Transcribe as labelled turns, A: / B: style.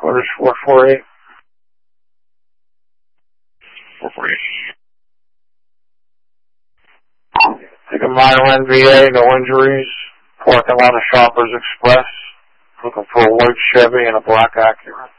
A: Headquarters 448.
B: 448.
A: Take a minor NVA, no injuries. Parking lot of Shoppers Express. Looking for a white Chevy and a black Acura.